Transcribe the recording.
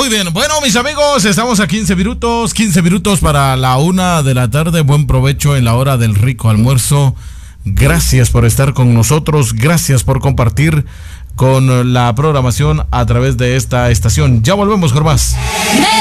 Muy bien, bueno, mis amigos, estamos a 15 minutos para la 1 de la tarde. Buen provecho en la hora del rico almuerzo. Gracias por estar con nosotros, gracias por compartir con la programación a través de esta estación. Ya volvemos con más.